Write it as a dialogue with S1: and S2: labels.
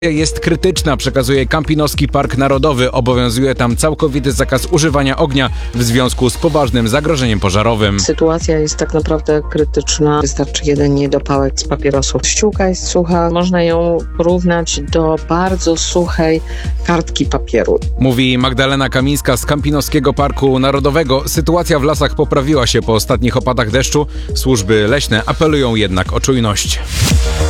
S1: Jest krytyczna, przekazuje Kampinoski Park Narodowy. Obowiązuje tam całkowity zakaz używania ognia w związku z poważnym zagrożeniem pożarowym.
S2: Sytuacja jest tak naprawdę krytyczna. Wystarczy jeden niedopałek z papierosów. Ściółka jest sucha. Można ją porównać do bardzo suchej kartki papieru.
S1: Mówi Magdalena Kamińska z Kampinoskiego Parku Narodowego. Sytuacja w lasach poprawiła się po ostatnich opadach deszczu. Służby leśne apelują jednak o czujność.